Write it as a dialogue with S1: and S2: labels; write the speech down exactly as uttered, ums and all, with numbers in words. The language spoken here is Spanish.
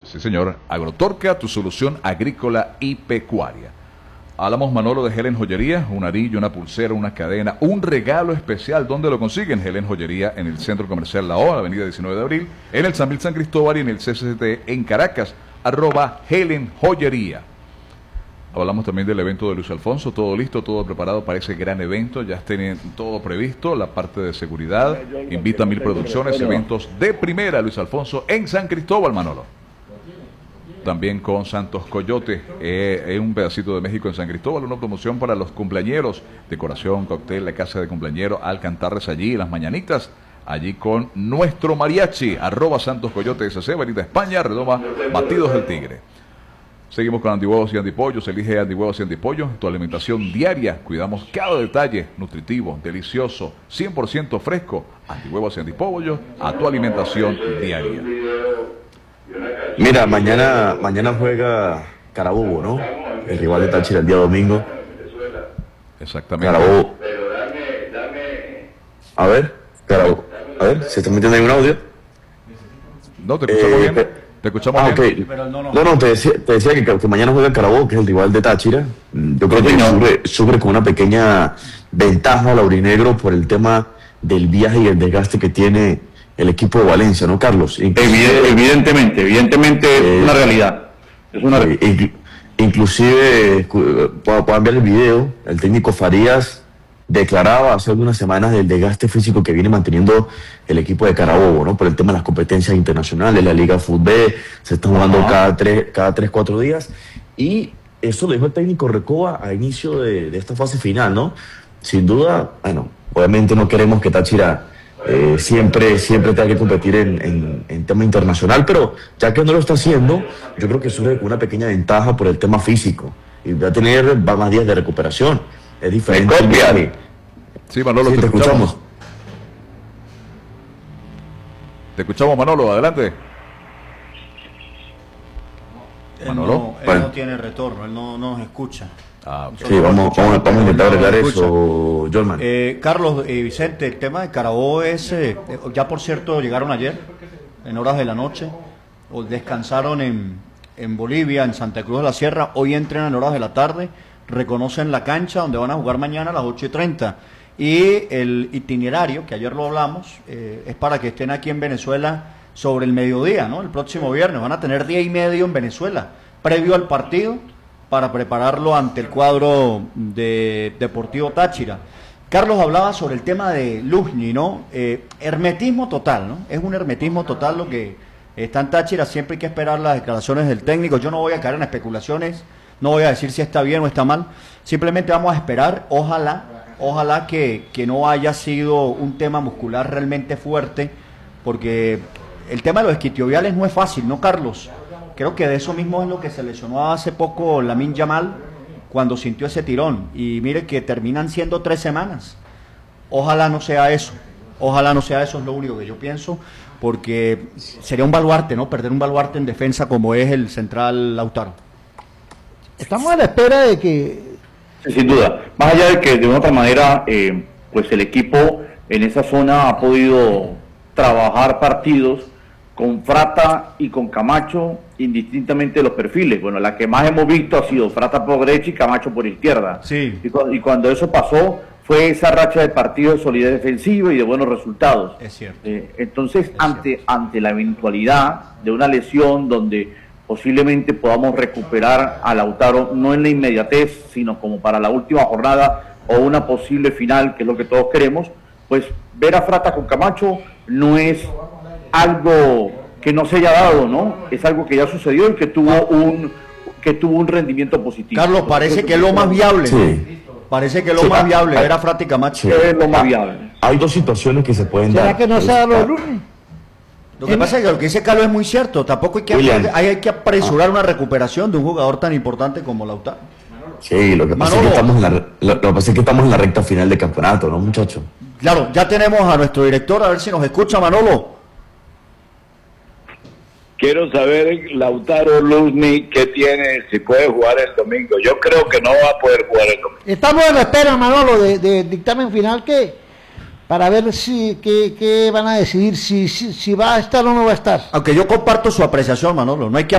S1: Sí, señor. Agrotorca, tu solución agrícola y pecuaria. Hablamos, Manolo, de Helen Joyería, un anillo, una pulsera, una cadena, un regalo especial. ¿Dónde lo consiguen? Helen Joyería en el Centro Comercial La O, avenida diecinueve de abril, en el San Mil San Cristóbal y en el C C C T en Caracas, arroba Helen Joyería. Hablamos también del evento de Luis Alfonso, todo listo, todo preparado para ese gran evento, ya tienen todo previsto, la parte de seguridad, invita a Mil Producciones, eventos de primera, Luis Alfonso en San Cristóbal, Manolo. También con Santos Coyote, eh, en un pedacito de México en San Cristóbal, una promoción para los cumpleañeros, decoración, cóctel, la casa de cumpleañero, Alcantarres allí, las mañanitas, allí con nuestro mariachi, arroba Santos Coyote S C, Avenida España, Redoma, Batidos del Tigre. Seguimos con antihuevos y antipollos, elige antihuevos y antipollos, tu alimentación diaria, cuidamos cada detalle, nutritivo, delicioso, cien por ciento fresco, antihuevos y antipollos, a tu alimentación diaria.
S2: Mira, mañana mañana juega Carabobo, ¿no? El rival de Táchira el día domingo.
S1: Exactamente.
S2: Carabobo. A ver, Carabobo. A ver, ¿se está metiendo ahí un audio?
S1: No, te escuchamos
S2: eh,
S1: bien.
S2: Te,
S1: te escuchamos
S2: ah,
S1: bien.
S2: Okay. No, no, te decía, te decía que, que mañana juega Carabobo, que es el rival de Táchira. Yo creo que sube, sube con una pequeña ventaja laurinegro por el tema del viaje y el desgaste que tiene el equipo de Valencia, ¿no, Carlos?
S3: Inclusive, evidentemente, evidentemente eh, es una realidad. Es una
S2: eh, inclu inclusive, puedo, puedo enviar el video, el técnico Farías declaraba hace algunas semanas del desgaste físico que viene manteniendo el equipo de Carabobo, ¿no? Por el tema de las competencias internacionales, la Liga Fútbol, se está jugando uh-huh. cada tres, cada tres, cuatro días, y eso lo dijo el técnico Recoba a inicio de, de esta fase final, ¿no? Sin duda, bueno, obviamente no queremos que Táchira Eh, siempre siempre tenga que competir en, en, en tema internacional, pero ya que no lo está haciendo, yo creo que surge una pequeña ventaja por el tema físico y va a tener va más días de recuperación. Es diferente.
S1: Sí, Manolo,
S2: sí,
S1: te,
S2: te
S1: escuchamos.
S2: escuchamos.
S1: Te escuchamos, Manolo, adelante.
S4: Él
S1: Manolo,
S4: no, él
S2: bueno.
S4: no tiene retorno, él no, no nos escucha.
S1: Ah, okay.
S2: Sí, vamos, vamos, vamos a intentar arreglar eso, Jorman.
S4: Eh, Carlos y eh, Vicente, el tema de Carabobo es, eh, ya por cierto, llegaron ayer, en horas de la noche, o descansaron en, en Bolivia, en Santa Cruz de la Sierra, hoy entrenan en horas de la tarde, reconocen la cancha donde van a jugar mañana a las ocho y treinta. Y el itinerario, que ayer lo hablamos, eh, es para que estén aquí en Venezuela sobre el mediodía, ¿no? El próximo viernes, van a tener día y medio en Venezuela, previo al partido, para prepararlo ante el cuadro de Deportivo Táchira. Carlos hablaba sobre el tema de Luzni, ¿no? Eh, hermetismo total, ¿no? Es un hermetismo total lo que está en Táchira, siempre hay que esperar las declaraciones del técnico. Yo no voy a caer en especulaciones, no voy a decir si está bien o está mal, simplemente vamos a esperar, ojalá, ojalá que, que no haya sido un tema muscular realmente fuerte, porque el tema de los isquiotibiales no es fácil, ¿no, Carlos? Creo que de eso mismo es lo que se lesionó hace poco Lamine Yamal cuando sintió ese tirón. Y mire que terminan siendo tres semanas. Ojalá no sea eso. Ojalá no sea eso, es lo único que yo pienso. Porque sería un baluarte, ¿no? Perder un baluarte en defensa como es el central Lautaro.
S5: Estamos a la espera de que...
S3: Sí, sin duda. Más allá de que de una otra manera, eh, pues el equipo en esa zona ha podido trabajar partidos con Frata y con Camacho, indistintamente de los perfiles. Bueno, la que más hemos visto ha sido Frata por derecha y Camacho por izquierda.
S4: Sí.
S3: Y, cu y cuando eso pasó, fue esa racha de partidos de solidez defensiva y de buenos resultados.
S4: Es cierto.
S3: Eh, entonces,
S4: es
S3: ante,
S4: cierto.
S3: ante la eventualidad de una lesión donde posiblemente podamos recuperar a Lautaro, no en la inmediatez, sino como para la última jornada o una posible final, que es lo que todos queremos, pues ver a Frata con Camacho no es algo que no se haya dado, ¿no? Es algo que ya sucedió y que tuvo un que tuvo un rendimiento positivo.
S4: Carlos, parece que es lo más viable.
S2: Sí.
S4: Parece que es lo
S2: Sí,
S4: más
S2: ah,
S4: viable,
S2: ah,
S4: ver a Frata y Camacho.
S2: sí.
S3: Es lo más
S2: Ah,
S3: viable.
S2: Hay dos situaciones que se pueden
S5: ¿Será
S2: dar.
S5: que no se da los lunes?
S4: Lo que pasa es que lo que dice Carlos es muy cierto. Tampoco hay que,
S2: William.
S4: hay, hay que apresurar una recuperación de un jugador tan importante como Lautaro.
S2: Sí, lo que pasa es que estamos en la, lo, lo que pasa es que estamos en la recta final del campeonato, ¿no, muchachos?
S4: Claro, ya tenemos a nuestro director, a ver si nos escucha, Manolo.
S6: Quiero saber, Lautaro Luzni, ¿qué tiene? Si puede jugar el domingo. Yo creo que no va a poder jugar el domingo.
S5: Estamos en la espera, Manolo, de, de dictamen final que para ver si qué, qué van a decidir, si, si, si va a estar o no va a estar.
S4: Aunque yo comparto su apreciación, Manolo, no hay que